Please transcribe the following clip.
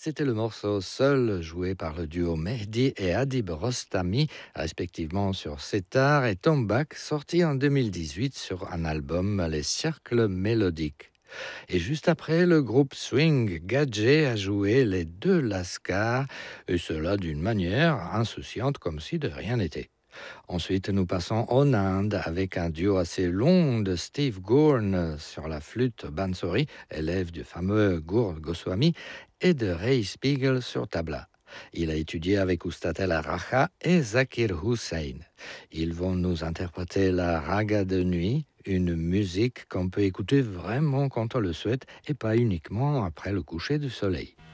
C'était le morceau Seul, joué par le duo Mehdi et Adib Rostami, respectivement sur Setar et Tombak, sorti en 2018 sur un album Les Cercles Mélodiques. Et juste après, le groupe Swing Gadget a joué les deux Lascars, et cela d'une manière insouciante comme si de rien n'était. Ensuite, nous passons en Inde avec un duo assez long de Steve Gorn sur la flûte bansuri, élève du fameux Gour Goswami, et de Ray Spiegel sur tabla. Il a étudié avec Ustatel Raja et Zakir Hussain. Ils vont nous interpréter la raga de nuit, une musique qu'on peut écouter vraiment quand on le souhaite et pas uniquement après le coucher du soleil.